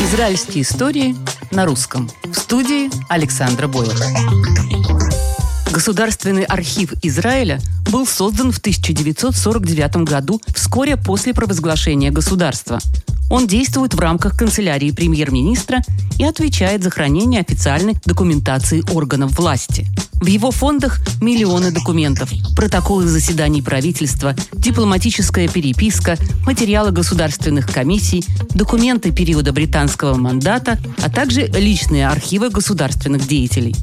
Израильские истории на русском. В студии Александра Бойлер. Государственный архив Израиля был создан в 1949 году, вскоре после провозглашения государства. Он действует в рамках канцелярии премьер-министра и отвечает за хранение официальной документации органов власти. В его фондах миллионы документов, протоколы заседаний правительства, дипломатическая переписка, материалы государственных комиссий, документы периода британского мандата, а также личные архивы государственных деятелей.